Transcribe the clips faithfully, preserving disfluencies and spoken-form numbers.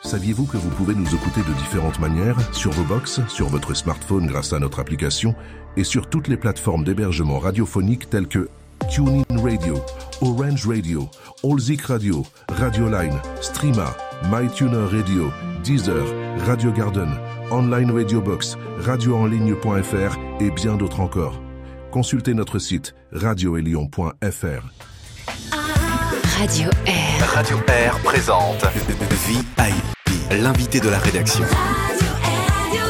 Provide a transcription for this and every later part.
Saviez-vous que vous pouvez nous écouter de différentes manières, sur vos box, sur votre smartphone grâce à notre application et sur toutes les plateformes d'hébergement radiophonique telles que TuneIn Radio, Orange Radio, Allzik Radio, Radioline, Streama, MyTuner Radio, Deezer, Radio Garden, Online Radio Box, radio en ligne point f r et bien d'autres encore. Consultez notre site radio et lyon point f r. Radio Air. Radio Air présente V I P, l'invité de la rédaction. Radio Air.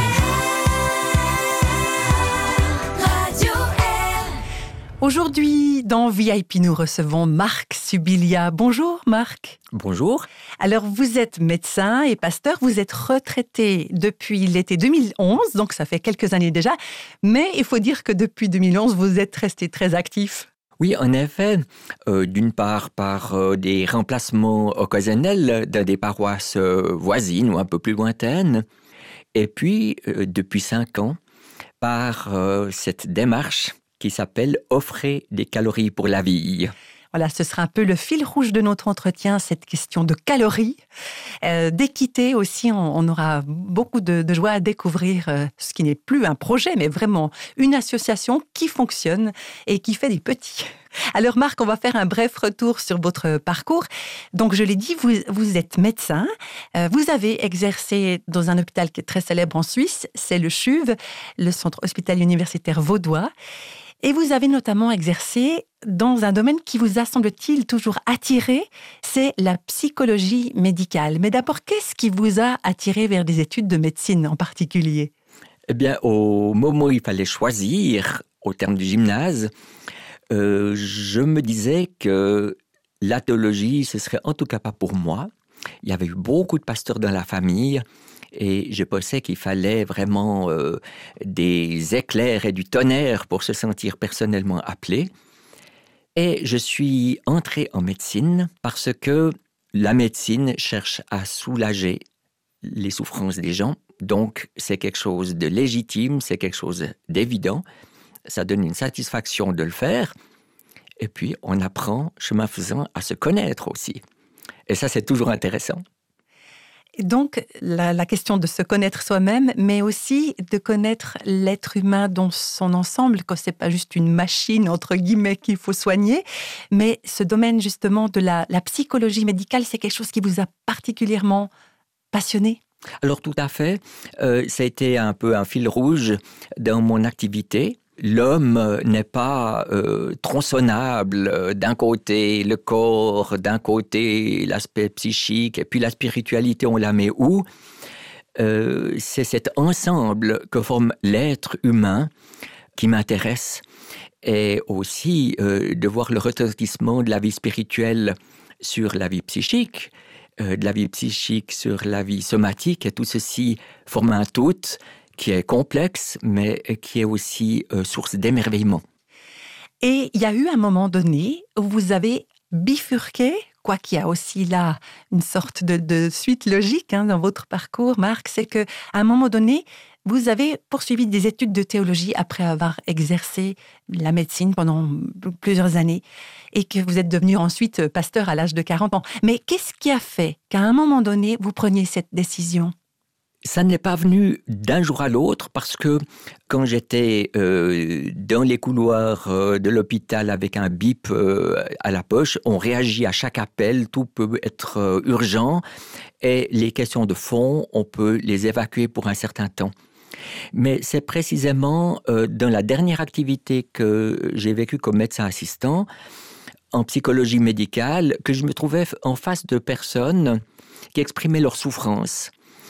Radio Air. Aujourd'hui, dans V I P, nous recevons Marc Subilia. Bonjour Marc. Bonjour. Alors, vous êtes médecin et pasteur, vous êtes retraité depuis l'été deux mille onze, donc ça fait quelques années déjà, mais il faut dire que depuis deux mille onze, vous êtes resté très actif. Oui, en effet, euh, d'une part par euh, des remplacements occasionnels dans des paroisses euh, voisines ou un peu plus lointaines, et puis euh, depuis cinq ans, par euh, cette démarche qui s'appelle « Offrer des calories pour la vie ». Voilà, ce sera un peu le fil rouge de notre entretien, cette question de calories, euh, d'équité aussi. On, on aura beaucoup de, de joie à découvrir euh, ce qui n'est plus un projet, mais vraiment une association qui fonctionne et qui fait des petits. Alors Marc, on va faire un bref retour sur votre parcours. Donc je l'ai dit, vous, vous êtes médecin, euh, vous avez exercé dans un hôpital qui est très célèbre en Suisse, c'est le C H U V, le Centre hospitalier universitaire vaudois. Et vous avez notamment exercé dans un domaine qui vous a, semble-t-il, toujours attiré, c'est la psychologie médicale. Mais d'abord, qu'est-ce qui vous a attiré vers des études de médecine en particulier ? Eh bien, au moment où il fallait choisir, au terme du gymnase, euh, je me disais que la théologie, ce serait en tout cas pas pour moi. Il y avait eu beaucoup de pasteurs dans la famille. Et je pensais qu'il fallait vraiment euh, des éclairs et du tonnerre pour se sentir personnellement appelé. Et je suis entré en médecine parce que la médecine cherche à soulager les souffrances des gens. Donc, c'est quelque chose de légitime, c'est quelque chose d'évident. Ça donne une satisfaction de le faire. Et puis, on apprend, chemin faisant, à se connaître aussi. Et ça, c'est toujours intéressant. Donc, la, la question de se connaître soi-même, mais aussi de connaître l'être humain dans son ensemble, que ce n'est pas juste une machine, entre guillemets, qu'il faut soigner, mais ce domaine, justement, de la, la psychologie médicale, c'est quelque chose qui vous a particulièrement passionné ? Alors, tout à fait. Euh, ça a été un peu un fil rouge dans mon activité. L'homme n'est pas euh, tronçonnable. D'un côté, le corps, d'un côté, l'aspect psychique, et puis la spiritualité, on la met où ? euh, C'est cet ensemble que forme l'être humain qui m'intéresse. Et aussi euh, de voir le retentissement de la vie spirituelle sur la vie psychique, euh, de la vie psychique sur la vie somatique, et tout ceci forme un tout qui est complexe, mais qui est aussi euh, source d'émerveillement. Et il y a eu un moment donné où vous avez bifurqué, quoi qu'il y a aussi là une sorte de, de suite logique hein, dans votre parcours, Marc, c'est qu'à un moment donné, vous avez poursuivi des études de théologie après avoir exercé la médecine pendant plusieurs années et que vous êtes devenu ensuite pasteur à l'âge de quarante ans. Mais qu'est-ce qui a fait qu'à un moment donné, vous preniez cette décision ? Ça n'est pas venu d'un jour à l'autre parce que quand j'étais euh, dans les couloirs euh, de l'hôpital avec un bip euh, à la poche, on réagit à chaque appel, tout peut être euh, urgent et les questions de fond, on peut les évacuer pour un certain temps. Mais c'est précisément euh, dans la dernière activité que j'ai vécue comme médecin assistant, en psychologie médicale, que je me trouvais en face de personnes qui exprimaient leur souffrance.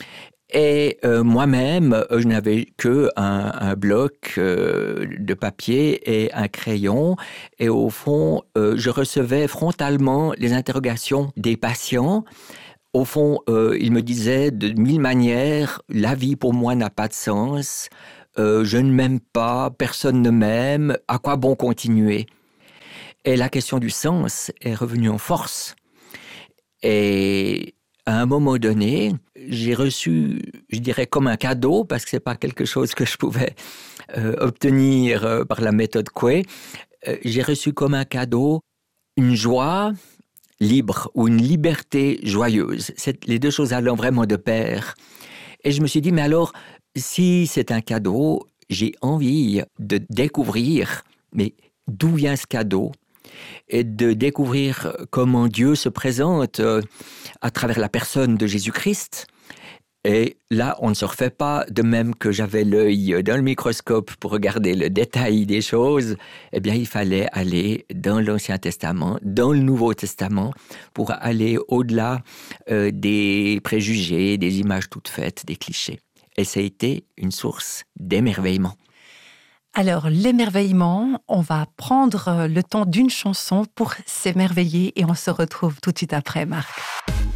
Et euh, moi-même, je n'avais que un, un bloc euh, de papier et un crayon. Et au fond, euh, je recevais frontalement les interrogations des patients. Au fond, euh, ils me disaient de mille manières, la vie pour moi n'a pas de sens, euh, je ne m'aime pas, personne ne m'aime, à quoi bon continuer ? Et la question du sens est revenue en force. Et à un moment donné, j'ai reçu, je dirais comme un cadeau, parce que ce n'est pas quelque chose que je pouvais euh, obtenir euh, par la méthode Coué, euh, j'ai reçu comme un cadeau une joie, libre ou une liberté joyeuse. C'est les deux choses allant vraiment de pair. Et je me suis dit, mais alors, si c'est un cadeau, j'ai envie de découvrir, mais d'où vient ce cadeau ? Et de découvrir comment Dieu se présente à travers la personne de Jésus-Christ. Et là, on ne se refait pas, de même que j'avais l'œil dans le microscope pour regarder le détail des choses, eh bien, il fallait aller dans l'Ancien Testament, dans le Nouveau Testament, pour aller au-delà euh, des préjugés, des images toutes faites, des clichés. Et ça a été une source d'émerveillement. Alors, l'émerveillement, on va prendre le temps d'une chanson pour s'émerveiller et on se retrouve tout de suite après, Marc.